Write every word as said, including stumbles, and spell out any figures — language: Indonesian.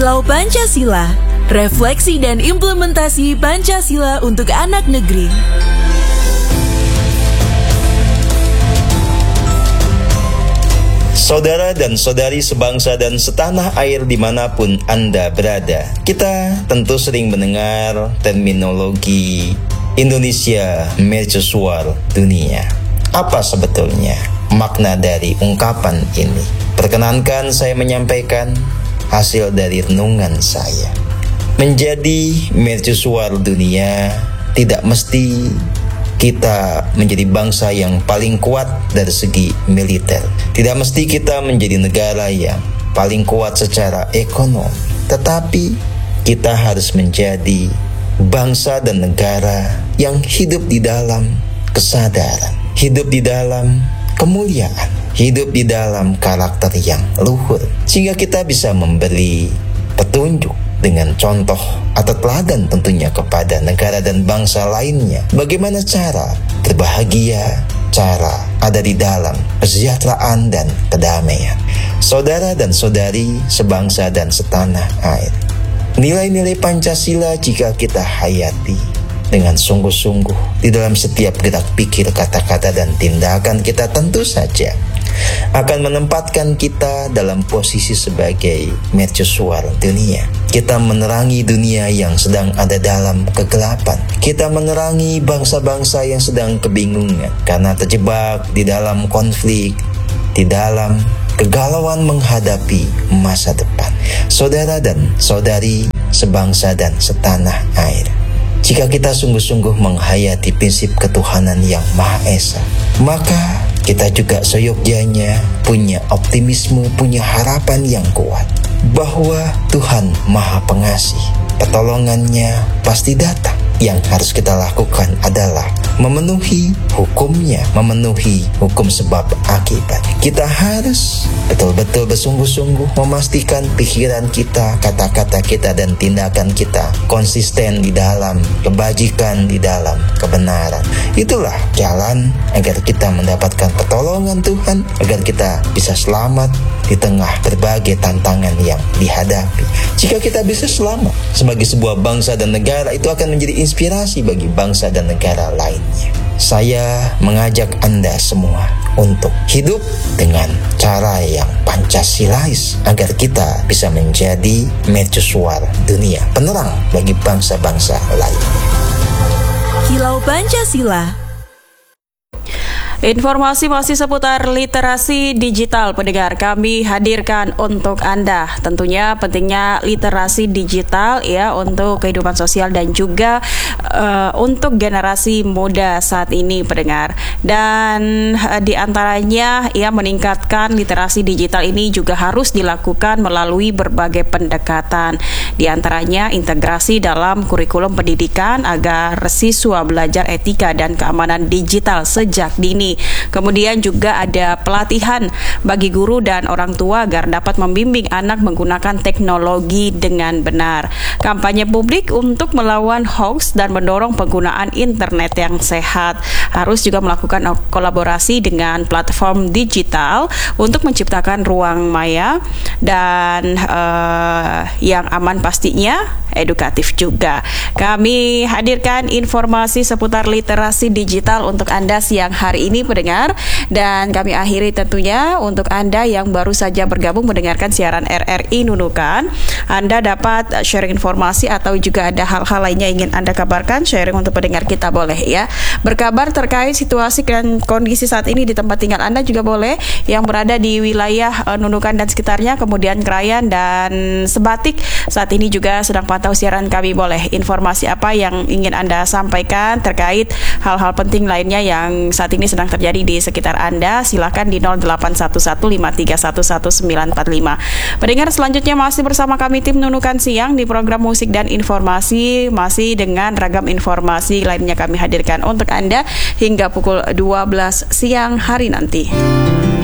Kilau Pancasila, refleksi dan implementasi Pancasila untuk anak negeri. Saudara dan saudari sebangsa dan setanah air dimanapun Anda berada, kita tentu sering mendengar terminologi Indonesia Mercusuar Dunia. Apa sebetulnya makna dari ungkapan ini? Perkenankan saya menyampaikan hasil dari renungan saya. Menjadi mercusuar dunia tidak mesti kita menjadi bangsa yang paling kuat dari segi militer. Tidak mesti kita menjadi negara yang paling kuat secara ekonomi. Tetapi kita harus menjadi bangsa dan negara yang hidup di dalam kesadaran, hidup di dalam kemuliaan, hidup di dalam karakter yang luhur, sehingga kita bisa memberi petunjuk dengan contoh atau teladan tentunya kepada negara dan bangsa lainnya. Bagaimana cara berbahagia, cara ada di dalam kesejahteraan dan kedamaian. Saudara dan saudari sebangsa dan setanah air, nilai-nilai Pancasila jika kita hayati dengan sungguh-sungguh di dalam setiap gerak pikir, kata-kata dan tindakan kita, tentu saja akan menempatkan kita dalam posisi sebagai mercusuar dunia. Kita menerangi dunia yang sedang ada dalam kegelapan. Kita menerangi bangsa-bangsa yang sedang kebingungan karena terjebak di dalam konflik, di dalam kegalauan menghadapi masa depan. Saudara dan saudari sebangsa dan setanah air, jika kita sungguh-sungguh menghayati prinsip ketuhanan yang Maha Esa, maka kita juga seyogyanya punya optimisme, punya harapan yang kuat bahwa Tuhan Maha Pengasih, pertolongannya pasti datang. Yang harus kita lakukan adalah memenuhi hukumnya, memenuhi hukum sebab akibat. Kita harus betul-betul bersungguh-sungguh memastikan pikiran kita, kata-kata kita, dan tindakan kita konsisten di dalam kebajikan, di dalam kebenaran. Itulah jalan agar kita mendapatkan pertolongan Tuhan, agar kita bisa selamat di tengah berbagai tantangan yang dihadapi. Jika kita bisa selamat sebagai sebuah bangsa dan negara, itu akan menjadi inspirasi bagi bangsa dan negara lainnya. Saya mengajak Anda semua untuk hidup dengan cara yang Pancasilais agar kita bisa menjadi mercusuar dunia, penerang bagi bangsa-bangsa lain. Kilau Pancasila. Informasi masih seputar literasi digital, pendengar, kami hadirkan untuk Anda. Tentunya pentingnya literasi digital ya untuk kehidupan sosial dan juga uh, untuk generasi muda saat ini, pendengar. Dan uh, di antaranya ya meningkatkan literasi digital ini juga harus dilakukan melalui berbagai pendekatan. Di antaranya integrasi dalam kurikulum pendidikan agar siswa belajar etika dan keamanan digital sejak dini. Kemudian juga ada pelatihan bagi guru dan orang tua agar dapat membimbing anak menggunakan teknologi dengan benar. Kampanye publik untuk melawan hoax dan mendorong penggunaan internet yang sehat. Harus juga melakukan kolaborasi dengan platform digital untuk menciptakan ruang maya dan uh, yang aman, pastinya edukatif juga. Kami hadirkan informasi seputar literasi digital untuk Anda siang hari ini, pendengar, dan kami akhiri tentunya untuk Anda yang baru saja bergabung mendengarkan siaran R R I Nunukan. Anda dapat sharing informasi atau juga ada hal-hal lainnya ingin Anda kabarkan, sharing untuk pendengar kita boleh ya. Berkabar terkait situasi dan kondisi saat ini di tempat tinggal Anda juga boleh, yang berada di wilayah uh, Nunukan dan sekitarnya, kemudian Krayan dan Sebatik saat ini juga sedang pantau siaran kami, boleh informasi apa yang ingin Anda sampaikan terkait hal-hal penting lainnya yang saat ini sedang terjadi di sekitar Anda, silakan di nol delapan satu satu lima tiga satu satu sembilan empat lima. Pendengar, selanjutnya masih bersama kami tim Nunukan Siang di program musik dan informasi, masih dengan ragam informasi lainnya kami hadirkan untuk Anda hingga pukul dua belas siang hari nanti.